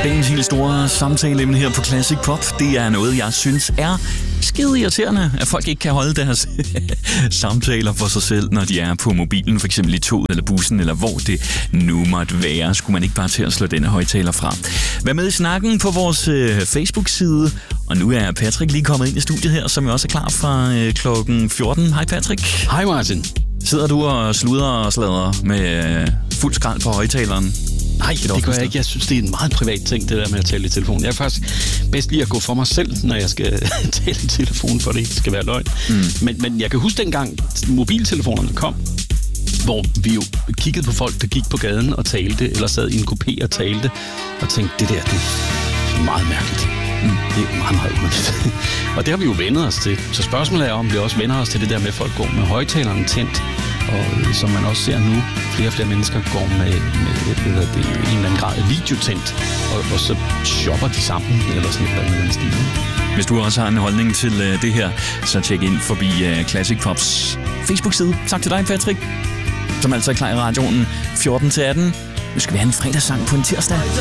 Dagens helt store samtaleemne her på Classic Pop, det er noget, jeg synes er skide irriterende, at folk ikke kan holde deres samtaler for sig selv, når de er på mobilen, for eksempel i toget eller bussen, eller hvor det nu måtte være. Skulle man ikke bare til at slå denne højtaler fra? Vær med i snakken på vores Facebook-side, og nu er Patrick lige kommet ind i studiet her, som jo også er klar fra klokken 14. Hej Patrick. Hej Martin. Sidder du og sluder og sladrer med fuld skrald på højtaleren? Nej, det gør jeg ikke. Jeg synes, det er en meget privat ting, det der med at tale i telefon. Jeg er faktisk bedst lige at gå for mig selv, når jeg skal tale i telefon, for det ikke skal være løgn. Men jeg kan huske dengang mobiltelefonerne kom, hvor vi jo kiggede på folk, der gik på gaden og talte, eller sad i en kupé og talte, og tænkte, det er meget mærkeligt. Det er meget, meget underligt. Og det har vi jo vendet os til. Så spørgsmålet er, om vi også vender os til det der med, at folk går med højtalerne tændt. Og som man også ser nu, flere og flere mennesker går med en eller anden grad af videotændt, og så shopper de sammen, eller sådan noget med den stil. Hvis du også har en holdning til det her, så tjek ind forbi Classic Pops Facebook-side. Tak til dig, Patrick, som altså er klar i radioen 14-18. Nu skal vi have en fredagssang på en tirsdag.